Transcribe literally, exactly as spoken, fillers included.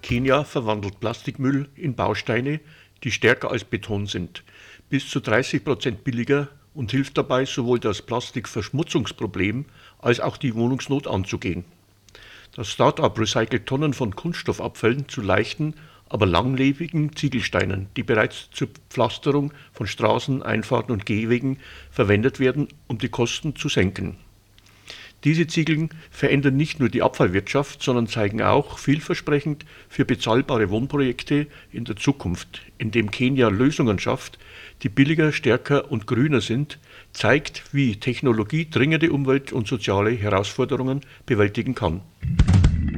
Kenia verwandelt Plastikmüll in Bausteine, die stärker als Beton sind, bis zu dreißig Prozent billiger und hilft dabei, sowohl das Plastikverschmutzungsproblem als auch die Wohnungsnot anzugehen. Das Start-up recycelt Tonnen von Kunststoffabfällen zu leichten, aber langlebigen Ziegelsteinen, die bereits zur Pflasterung von Straßen, Einfahrten und Gehwegen verwendet werden, um die Kosten zu senken. Diese Ziegel verändern nicht nur die Abfallwirtschaft, sondern zeigen auch vielversprechend für bezahlbare Wohnprojekte in der Zukunft, indem Kenia Lösungen schafft, die billiger, stärker und grüner sind, zeigt, wie Technologie dringende Umwelt- und soziale Herausforderungen bewältigen kann.